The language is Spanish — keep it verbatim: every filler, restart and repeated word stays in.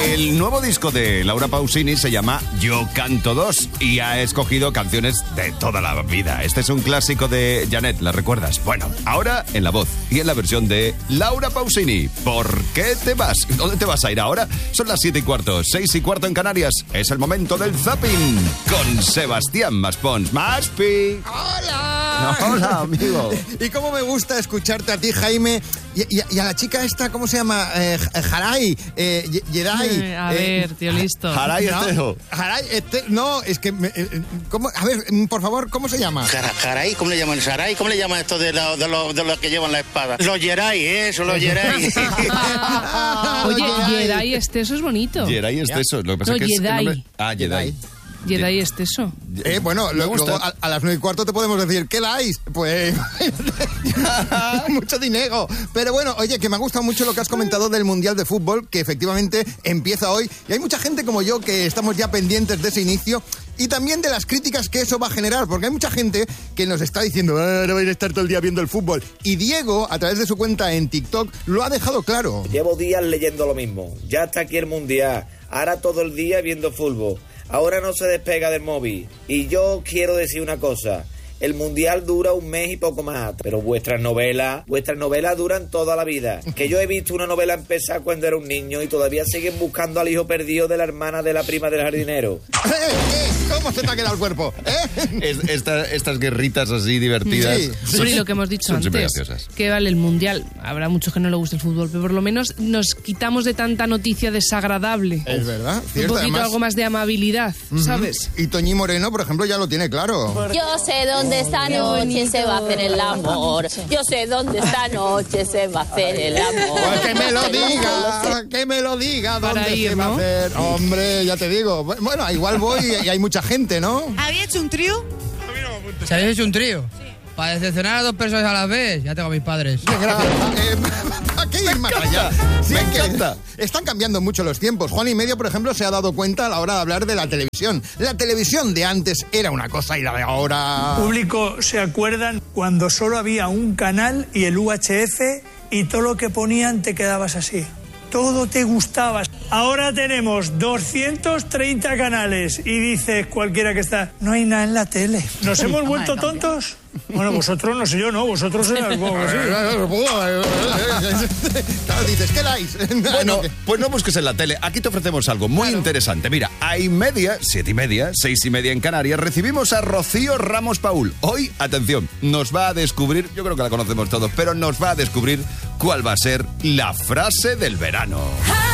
El nuevo disco de Laura Pausini se llama Yo Canto Dos y ha escogido canciones de toda la vida. Este es un clásico de Janet, ¿la recuerdas? Bueno, ahora en la voz y en la versión de Laura Pausini. ¿Por qué te vas? ¿Dónde te vas a ir ahora? Son las siete y cuarto, seis y cuarto en Canarias. Es el momento del zapping con Sebastián Maspons. ¡Maspi! ¡Hola! Hola, amigo. Y cómo me gusta escucharte a ti, Jaime, y, y, y a la chica esta, ¿cómo se llama? Eh, Jaray, eh, Yeray. Eh, a eh, ver, tío, listo. Jaray no, Estejo. Jaray, este, no, es que, me, eh, ¿cómo? A ver, por favor, ¿cómo se llama? Jaray, ¿cómo le llaman? Jaray, ¿cómo le llaman esto de los de lo, de lo que llevan la espada? Los Yeray, eso, los Yeray. Oye, Yeray Esteso es bonito. Yeray Esteso. Lo que pasa No, es que es el Jedi. nombre... Ah, Jedi. Yeray Esteso. Eh, bueno, Me gusta. luego a, a las nueve y cuarto te podemos decir, ¿qué lais? Pues mucho dinero. Pero bueno, oye, que me ha gustado mucho lo que has comentado del Mundial de Fútbol, que efectivamente empieza hoy. Y hay mucha gente como yo que estamos ya pendientes de ese inicio y también de las críticas que eso va a generar, porque hay mucha gente que nos está diciendo, ah, no vais a estar todo el día viendo el fútbol. Y Diego, a través de su cuenta en TikTok, lo ha dejado claro. Llevo días leyendo lo mismo. Ya está aquí el Mundial. Ahora todo el día viendo fútbol. Ahora no se despega del móvil. Y yo quiero decir una cosa. El Mundial dura un mes y poco más. Pero vuestras novelas, vuestras novelas duran toda la vida. Que yo he visto una novela empezar cuando era un niño y todavía siguen buscando al hijo perdido de la hermana de la prima del jardinero. ¿Cómo se te ha quedado el cuerpo? ¿Eh? Es, esta, estas guerritas así divertidas. Sí. Pero y lo que hemos dicho son siempre antes, graciosas. que vale el Mundial. Habrá muchos que no les guste el fútbol, pero por lo menos nos quitamos de tanta noticia desagradable. Es verdad, Un cierto, poquito además. algo más de amabilidad, ¿sabes? Y Toñi Moreno, por ejemplo, ya lo tiene claro. Yo sé dónde esta noche se va a hacer el amor. Yo sé dónde esta noche se va a hacer el amor. Pues que me lo Yo sé, diga, que me lo diga dónde Para ir, se va ¿no? a hacer. Hombre, ya te digo. Bueno, igual voy y hay mucha gente, ¿no? ¿Había hecho un trío? ¿Se habéis hecho un trío? Para decepcionar a dos personas a la vez, ya tengo a mis padres. Eh, ¿Para qué ir más allá? Sí, me es que encanta. Están cambiando mucho los tiempos. Juan y Medio, por ejemplo, se ha dado cuenta a la hora de hablar de la televisión. La televisión de antes era una cosa y la de ahora... Público se acuerdan cuando solo había un canal y el U H F y todo lo que ponían te quedabas así. Todo te gustaba. Ahora tenemos doscientos treinta canales y dice cualquiera que está, no hay nada en la tele. ¿Nos hemos vuelto tontos? Bueno, vosotros no sé yo, ¿no? Vosotros sois algo así. Claro, dices, ¿qué dais? Bueno, pues no busques en la tele. Aquí te ofrecemos algo muy interesante. Mira, a y media, siete y media, seis y media en Canarias, recibimos a Rocío Ramos Paul. Hoy, atención, nos va a descubrir, yo creo que la conocemos todos, pero nos va a descubrir cuál va a ser la frase del verano.